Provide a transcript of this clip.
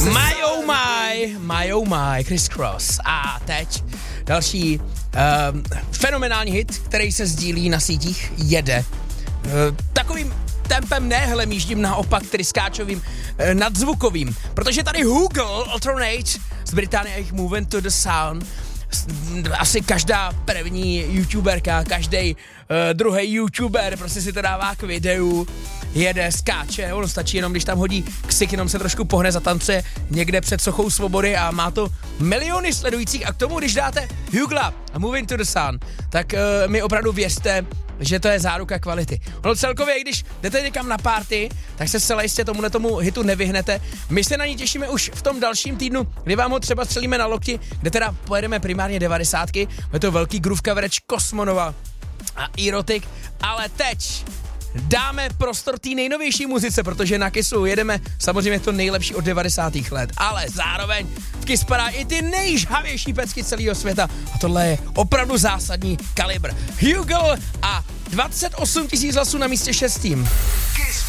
My oh my, Criss Cross. A teď další fenomenální hit, který se sdílí na sítích, jede. Takovým tempem ne hlemíždím, naopak tryskáčovým, nadzvukovým. Protože tady Google Alternate z Británie a jejich Moving to the Sound. Asi každá první youtuberka, každý druhý youtuber prostě si to dává k videu, jede, skáče, ono stačí jenom, když tam hodí ksik, jenom se trošku pohne, zatancuje někde před sochou Svobody a má to miliony sledujících a k tomu, když dáte Hugla a Moving to the Sun, tak mi opravdu věřte, že to je záruka kvality. Ono celkově, když jdete někam na party, tak se zcela jistě tomu hitu nevyhnete. My se na ní těšíme už v tom dalším týdnu, kdy vám ho třeba střelíme na lokti, kde teda pojedeme primárně 90ky, je to velký groove coverage Kosmonova a Erotic, ale teď dáme prostor té nejnovější muzice, protože na Kissu jedeme samozřejmě to nejlepší od 90. let, ale zároveň v Kiss padá i ty nejžhavější pecky celého světa a tohle je opravdu zásadní kalibr. Hugel a 28 000 hlasů na místě 6.